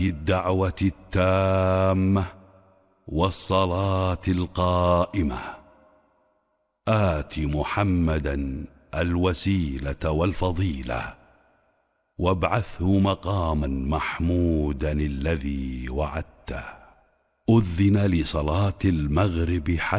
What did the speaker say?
الدعوة التامة والصلاة القائمة آت محمدا الوسيلة والفضيلة وابعثه مقاما محمودا الذي وعدته. أذن لصلاة المغرب